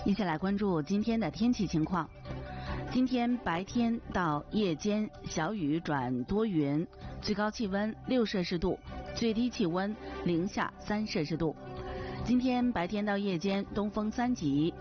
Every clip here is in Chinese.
一起来关注今天的天气情况。今天白天到夜间小雨转多云，最高气温6摄氏度，最低气温零下3摄氏度。今天白天到夜间东风3级。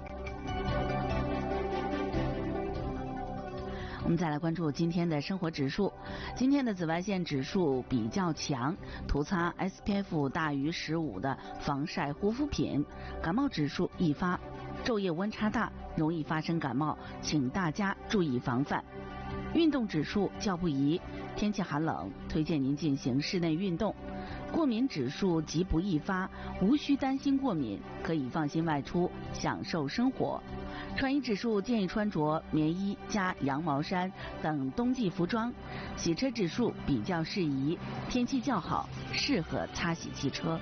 我们再来关注今天的生活指数。今天的紫外线指数比较强，涂擦 SPF 大于15的防晒护肤品。感冒指数易发，昼夜温差大，容易发生感冒，请大家注意防范。运动指数较不宜，天气寒冷，推荐您进行室内运动。过敏指数极不易发，无需担心过敏，可以放心外出，享受生活。穿衣指数建议穿着棉衣加羊毛衫等冬季服装。洗车指数比较适宜，天气较好，适合擦洗汽车。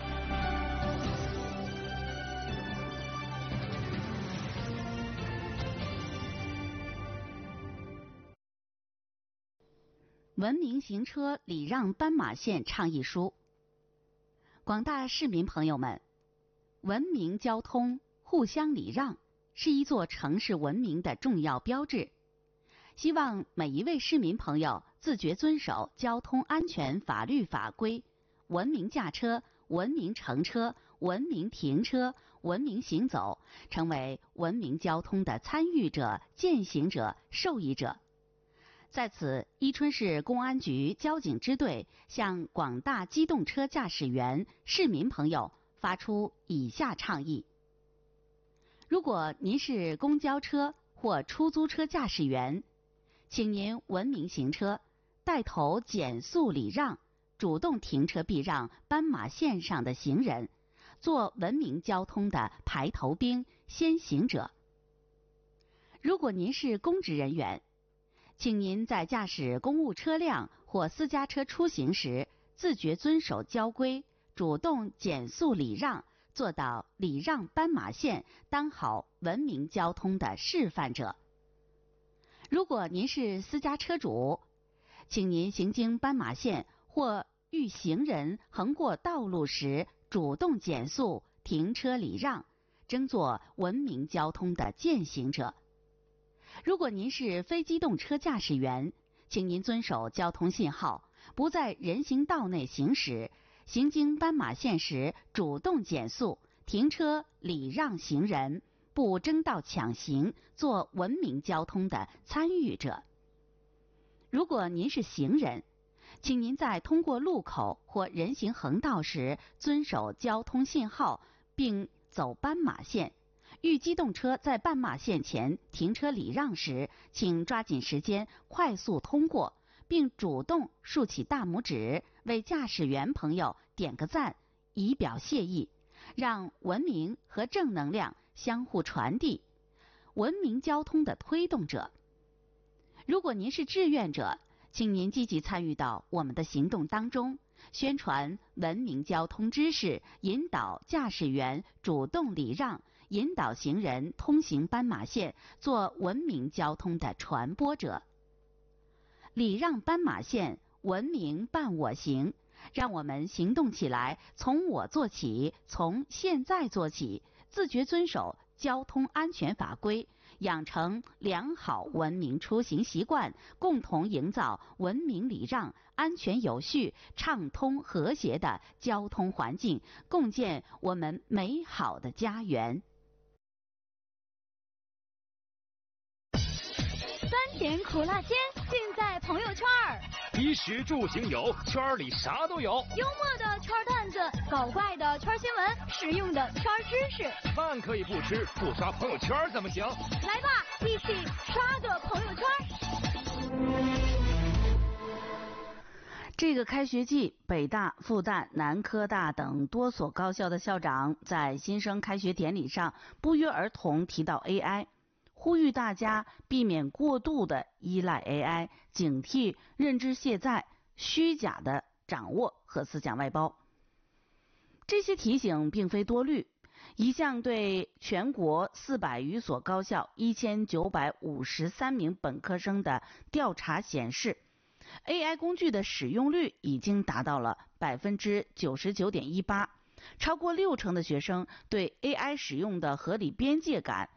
文明行车礼让斑马线倡议书。广大市民朋友们，文明交通，互相礼让是一座城市文明的重要标志。希望每一位市民朋友自觉遵守交通安全法律法规，文明驾车，文明乘车，文明停车，文明行走，成为文明交通的参与者、践行者、受益者。在此，伊春市公安局交警支队向广大机动车驾驶员、市民朋友发出以下倡议：如果您是公交车或出租车驾驶员，请您文明行车，带头减速礼让，主动停车避让斑马线上的行人，做文明交通的排头兵、先行者。如果您是公职人员，请您在驾驶公务车辆或私家车出行时，自觉遵守交规，主动减速礼让，做到礼让斑马线，当好文明交通的示范者。如果您是私家车主，请您行经斑马线或遇行人横过道路时，主动减速，停车礼让，争做文明交通的践行者。如果您是非机动车驾驶员，请您遵守交通信号，不在人行道内行驶，行经斑马线时主动减速，停车礼让行人，不争道抢行，做文明交通的参与者。如果您是行人，请您在通过路口或人行横道时遵守交通信号，并走斑马线。遇机动车在斑马线前停车礼让时，请抓紧时间快速通过，并主动竖起大拇指，为驾驶员朋友点个赞，以表谢意，让文明和正能量相互传递，文明交通的推动者。如果您是志愿者，请您积极参与到我们的行动当中，宣传文明交通知识，引导驾驶员主动礼让，引导行人通行斑马线，做文明交通的传播者。礼让斑马线，文明伴我行，让我们行动起来，从我做起，从现在做起，自觉遵守交通安全法规，养成良好文明出行习惯，共同营造文明礼让、安全有序、畅通和谐的交通环境，共建我们美好的家园。 酸甜苦辣鲜，尽在朋友圈儿。 衣食住行有，圈里啥都有。 幽默的圈段子，搞怪的圈新闻，实用的圈知识。 饭可以不吃，不刷朋友圈怎么行？ 来吧，一起刷个朋友圈。 这个开学季，北大、复旦、南科大等多所高校的校长在新生开学典礼上不约而同提到 AI， 呼吁大家避免过度的依赖 AI， 警惕认知卸载、虚假的掌握和思想外包。这些提醒并非多虑，一项对全国400余所高校1953名本科生的调查显示， AI 工具的使用率已经达到了 99.18%， 超过60%的学生对 AI 使用的合理边界感